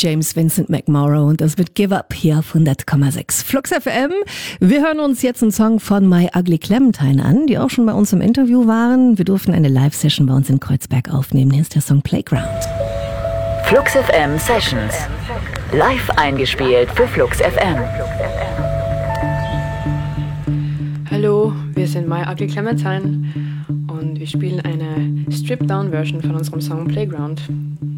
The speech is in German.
James Vincent McMorrow und das wird Give Up hier auf 100,6 Flux FM. Wir hören uns jetzt einen Song von My Ugly Clementine an, die auch schon bei uns im Interview waren. Wir durften eine Live-Session bei uns in Kreuzberg aufnehmen. Hier ist der Song Playground. Flux FM Sessions. Live eingespielt für Flux FM. Hallo, wir sind My Ugly Clementine und wir spielen eine Stripped-Down-Version von unserem Song Playground.